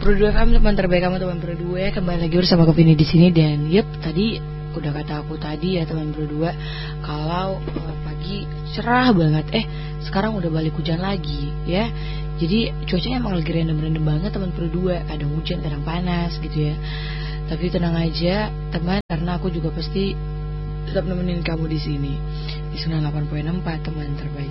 Pro 2 FM, teman terbaik kamu, teman Pro 2. Kembali lagi bersama Kopini di sini. Dan tadi udah kata aku tadi ya teman Pro 2, kalau pagi cerah banget, sekarang udah balik hujan lagi ya. Jadi cuacanya emang lagi random banget teman Pro 2. Ada hujan, kadang panas gitu ya. Tapi tenang aja teman, karena aku juga pasti tetap nemenin kamu di sini di 98.4 teman terbaik.